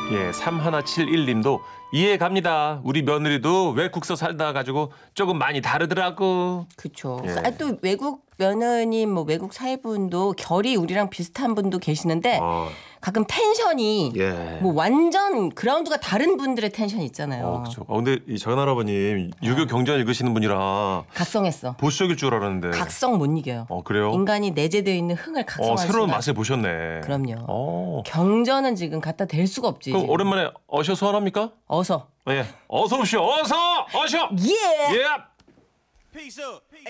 예, 3171님도 이해 갑니다. 우리 며느리도 외국서 살다 가지고 조금 많이 다르더라고. 그렇죠. 예. 또 외국 며느님, 뭐 외국 사회분도 결이 우리랑 비슷한 분도 계시는데 가끔 텐션이 예. 뭐 완전 그라운드가 다른 분들의 텐션이 있잖아요. 그렇죠. 근데 이 작은 할아버님 유교 경전 읽으시는 분이라 각성했어. 보수적일 줄 알았는데. 각성 못 이겨요. 그래요? 인간이 내재되어 있는 흥을 각성할 새로운 수가. 맛을 보셨네. 그럼요. 경전은 지금 갖다 댈 수가 없지. 그럼 지금. 오랜만에 어셔 소환합니까? 어서. 예. 어서 오십시오. 어서! 어셔! 예. 예.